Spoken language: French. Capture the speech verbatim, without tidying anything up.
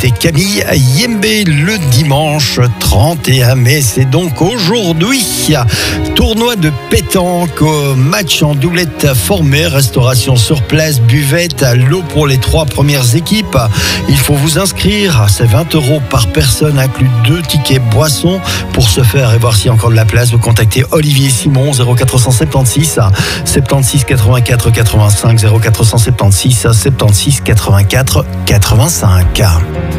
écouter Camille Yembe le dimanche trente et un mai. C'est donc aujourd'hui. Tournoi de pétanque, match en doublette formée, restauration sur place, buvette, à l'eau pour les trois premières équipes. Il faut vous inscrire, c'est vingt euros par personne, inclus deux tickets boissons. Pour ce faire et voir s'il y a encore de la place, vous contactez Olivier Simon, zéro quatre cent soixante-seize soixante-seize quatre-vingt-quatre quatre-vingt-cinq, zéro quatre cent soixante-seize soixante-seize quatre-vingt-quatre quatre-vingt-cinq.